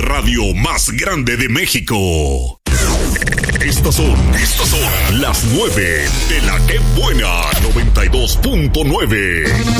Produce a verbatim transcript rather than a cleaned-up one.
radio más grande de México. Estas son, estas son las nueve de la que buena noventa y dos punto nueve.